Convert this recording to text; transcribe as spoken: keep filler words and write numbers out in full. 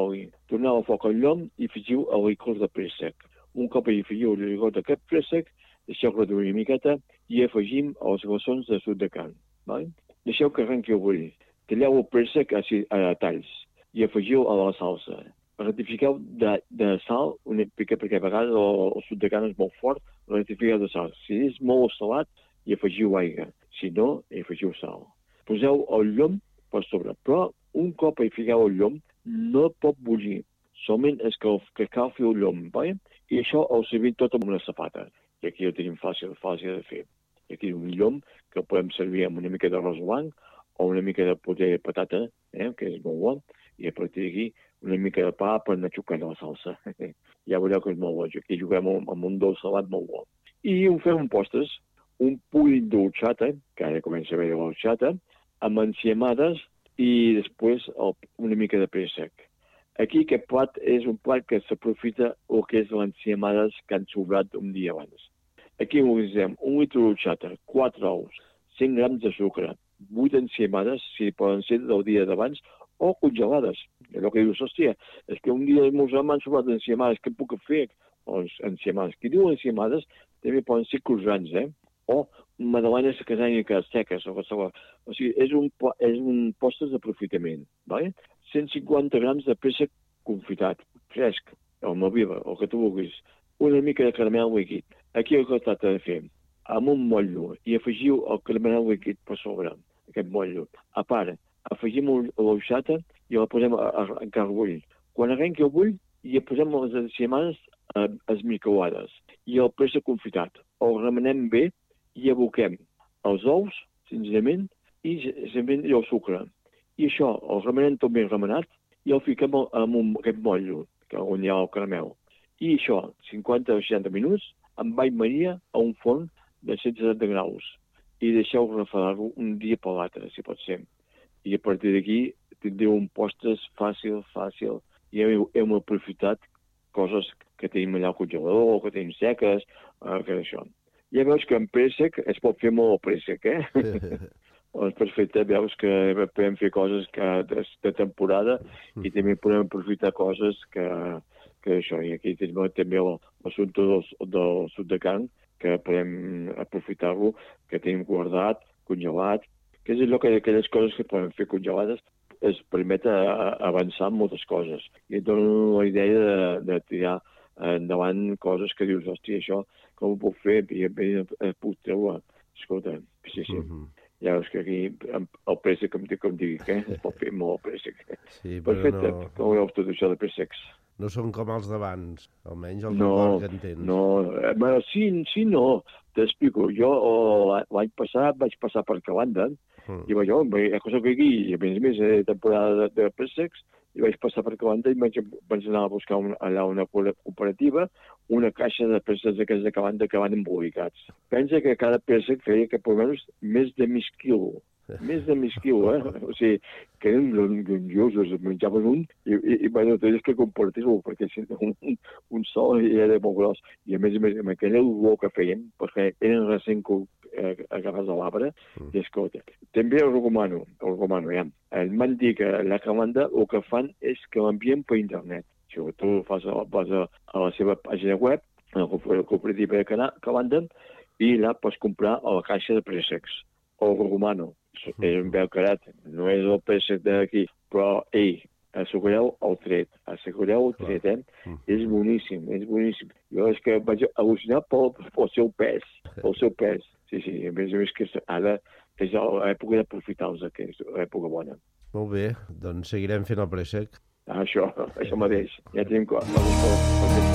oli. Torneu al foc el llom i afegiu el licor de préssec. Un cop hi afegiu el licor d'aquest préssec, deixeu reduir una miqueta i afegim els glaçons de suc de carn. Vale? Deixeu que arrenqui a bullir. Talleu el préssec a, a talls i afegiu a la salsa. Ratifiqueu de, de sal una mica, perquè a vegades el, el suc de carn és molt fort, ratifiqueu de sal. Si és molt salat, hi afegiu aigua. Si no, hi afegiu sal. Poseu el llom per sobre, però un cop hi fiqueu el llom, no pot bullir. Solament és que, que cal fer el llom, vale? I això ho servim tot amb una safata. I aquí ho tenim fàcil, fàcil de fer. I aquí un llom que podem servir amb una mica d'arròs blanc o una mica de poder de patata, eh, que és molt bo, i a partir d'aquí una mica de pa per anar xucant la salsa. Ja veureu que és molt bo. Aquí juguem amb, amb un dolç salat molt bo. I ho fem amb postres, un pull d'orxata, que ara comença a veure l'orxata, amb enciamades i després el, una mica de préssec. Aquí aquest plat és un plat que s'aprofita el que és l'enciamades que han sobrat un dia abans. Aquí utilitzem un litre d'orxata, quatre ous, cent grams de sucre, vuit enciamades, si poden ser del dia d'abans, o congelades. Allò que dius, hòstia, és que un dia meus m'han sobrat enciamades, què puc fer? Doncs enciamades. Qui diu enciamades també poden ser croissants, eh? O magdalenes casàniques seques, o qualsevol. O sigui, és un, és un postres d'aprofitament, vale? cent cinquanta grams de préssec confitat, fresc, o malviva, o que tu vulguis. Una mica de caramel líquid. Aquí el que tracta de fer, amb un motllo, i afegiu el caramel líquid per sobre, aquest motllo. A part, afegim l'orxata i la posem a, a, a carbull. Quan arrenqui el bull, hi posem les enciamades eh, esmicreuades i el préssec confitat. El remenem bé i aboquem els ous, senzillament, i, i el sucre. I això, el remenem tot ben remenat i el fiquem en un, aquest motllo, que on hi ha el caramel. I això, cinquanta o seixanta minuts, amb bany maria a un forn de cent setanta graus. I deixeu refredar-lo un dia per l'altre, si pot ser. I a partir d'aquí tindreu un postres fàcil, fàcil. I hem, hem aprofitat coses que tenim allà al congelador, que tenim seques, eh, que això. Ja veus que en préssec es pot fer molt préssec, eh? Doncs perfecte, veus que podem fer coses que de, de temporada i també podem aprofitar coses que, que això, i aquí tenim també l'assumpte del, del suc de carn, que podem aprofitar-lo, que tenim guardat, congelat, que és allò que aquelles coses que podem fer congelades es permet avançar en moltes coses. I et dono la idea de, de tirar endavant coses que dius, hòstia, això com ho puc fer? I et puc treure. Escolta, sí, sí. Uh-huh. Ja veus que aquí el préssec, com, com dic, eh? Es pot fer molt préssec. Sí, perfecte, no... com veus tot això de préssecs? No són com els d'abans, almenys els no, que entens. No, bueno, sí, sí, no. T'explico. Jo l'any passat vaig passar per Calanda mm. i vaig, oh, hi ha cosa que aquí, i a més a més, eh, temporada de, de préssecs, i vaig passar per Calanda i vaig, vaig anar a buscar un, allà una cooperativa, una caixa de préssecs d'aquests de Calanda que van embolicats. Pensa que cada préssec feia que per almenys més de mig quilo. Més de mig quilo, eh? O sigui, que eren grandiosos, menjaven un i, i, i bueno, tenies que compartir-ho, perquè un, un, un sol era molt gros. I a més a més, amb aquella olor que fèiem, perquè eren recent eh, agafats a l'arbre, mm. i escolta, també el recomano, el recomano, ja. M'han dit que la Calanda el que fan és que l'envien per internet. Si tu fas a, vas a, a la seva pàgina web, a la cooperativa de Calanda, i allà pots comprar a la caixa de préssecs. El recomano. És un veu carat, no és el préssec d'aquí, però, ei, assegureu el tret, assegureu el tret, eh? Mm. És boníssim, és boníssim. Jo és que vaig al·lucinar pel, pel seu pes, pel seu pes. Sí, sí, a més a més que ara és l'època d'aprofitar-los, que és l'època bona. Molt bé, doncs seguirem fent el préssec. Ah, això, això mateix. Ja tenim coses.